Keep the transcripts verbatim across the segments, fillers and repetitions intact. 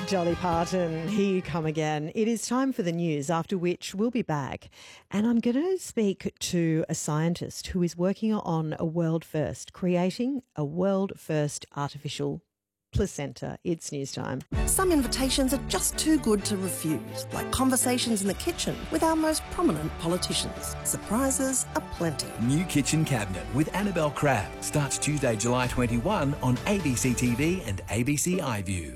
Dolly Parton, here you come again. It is time for the news, after which we'll be back. And I'm going to speak to a scientist who is working on a world first, creating a world first artificial placenta. It's news time. Some invitations are just too good to refuse, like conversations in the kitchen with our most prominent politicians. Surprises aplenty. New Kitchen Cabinet with Annabelle Crabb starts Tuesday, July twenty-first on A B C T V and A B C iView.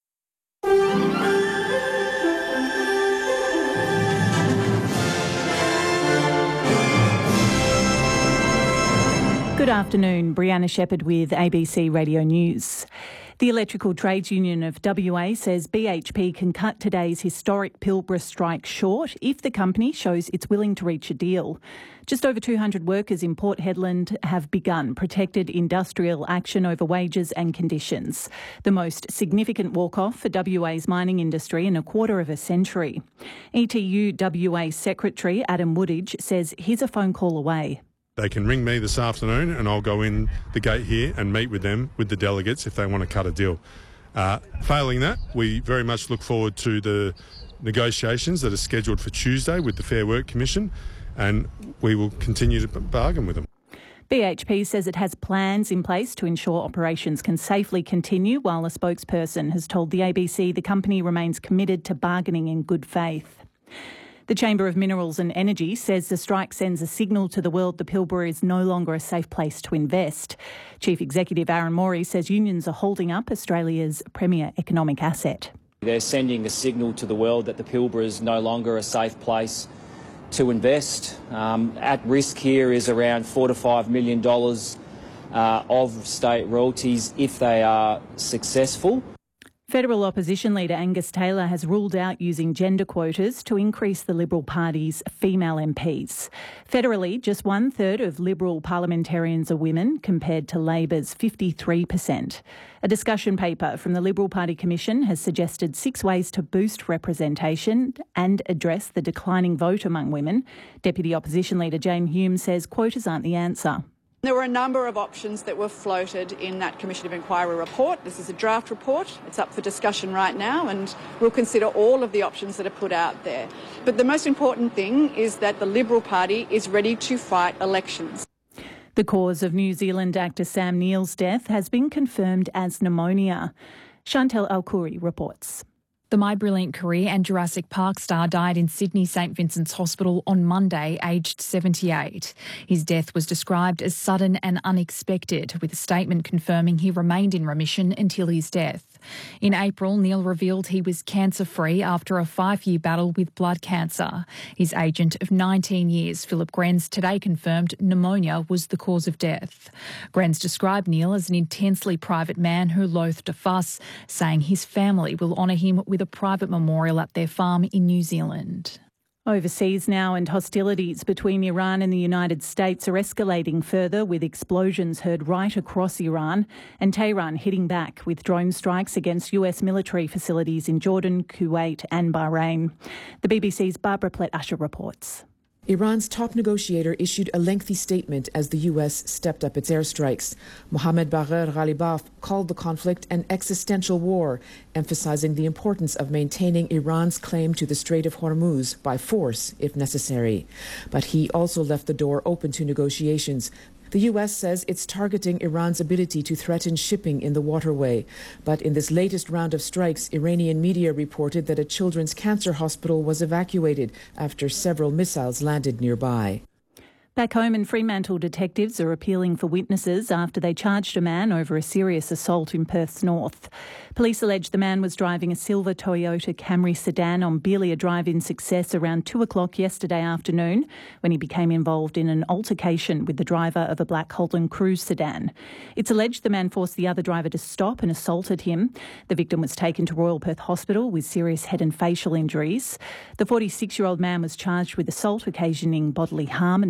Good afternoon, Brianna Shepherd with A B C Radio News. The Electrical Trades Union of W A says B H P can cut today's historic Pilbara strike short if the company shows it's willing to reach a deal. Just over two hundred workers in Port Hedland have begun protected industrial action over wages and conditions, the most significant walk-off for W A's mining industry in a quarter of a century. E T U W A Secretary Adam Woodidge says he's a phone call away. They can ring me this afternoon and I'll go in the gate here and meet with them, with the delegates, if they want to cut a deal. Uh, failing that, we very much look forward to the negotiations that are scheduled for Tuesday with the Fair Work Commission, and we will continue to bargain with them. B H P says it has plans in place to ensure operations can safely continue, while a spokesperson has told the A B C the company remains committed to bargaining in good faith. The Chamber of Minerals and Energy says the strike sends a signal to the world the Pilbara is no longer a safe place to invest. Chief Executive Aaron Morey says unions are holding up Australia's premier economic asset. They're sending a signal to the world that the Pilbara is no longer a safe place to invest. Um, at risk here is around four to five million dollars uh, of state royalties if they are successful. Federal opposition leader Angus Taylor has ruled out using gender quotas to increase the Liberal Party's female M Ps. Federally, just one-third of Liberal parliamentarians are women, compared to Labor's fifty-three percent. A discussion paper from the Liberal Party Commission has suggested six ways to boost representation and address the declining vote among women. Deputy Opposition Leader Jane Hume says quotas aren't the answer. There were a number of options that were floated in that Commission of Inquiry report. This is a draft report. It's up for discussion right now, and we'll consider all of the options that are put out there. But the most important thing is that the Liberal Party is ready to fight elections. The cause of New Zealand actor Sam Neill's death has been confirmed as pneumonia. Chantel Alkuri reports. The My Brilliant Career and Jurassic Park star died in Sydney St Vincent's Hospital on Monday, aged seventy-eight. His death was described as sudden and unexpected, with a statement confirming he remained in remission until his death. In April, Neill revealed he was cancer-free after a five-year battle with blood cancer. His agent of nineteen years, Philip Grenz, today confirmed pneumonia was the cause of death. Grenz described Neill as an intensely private man who loathed a fuss, saying his family will honour him with a private memorial at their farm in New Zealand. Overseas now, and hostilities between Iran and the United States are escalating further, with explosions heard right across Iran, and Tehran hitting back with drone strikes against U S military facilities in Jordan, Kuwait and Bahrain. The B B C's Barbara Plett-Usher reports. Iran's top negotiator issued a lengthy statement as the U S stepped up its airstrikes. Mohammad Bagher Ghalibaf called the conflict an existential war, emphasizing the importance of maintaining Iran's claim to the Strait of Hormuz by force if necessary. But he also left the door open to negotiations. The U S says it's targeting Iran's ability to threaten shipping in the waterway. But in this latest round of strikes, Iranian media reported that a children's cancer hospital was evacuated after several missiles landed nearby. Back home in Fremantle, detectives are appealing for witnesses after they charged a man over a serious assault in Perth's north. Police allege the man was driving a silver Toyota Camry sedan on Belia Drive in Success around two o'clock yesterday afternoon when he became involved in an altercation with the driver of a black Holden Cruise sedan. It's alleged the man forced the other driver to stop and assaulted him. The victim was taken to Royal Perth Hospital with serious head and facial injuries. The forty-six-year-old man was charged with assault occasioning bodily harm and